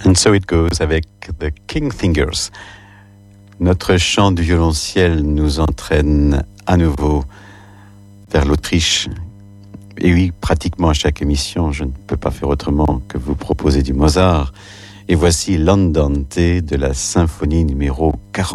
And So It Goes avec The King Fingers. Notre chant du violonciel nous entraîne à nouveau vers l'Autriche. Et oui, pratiquement à chaque émission, je ne peux pas faire autrement que vous proposer du Mozart. Et voici l'Andante de la symphonie numéro 40.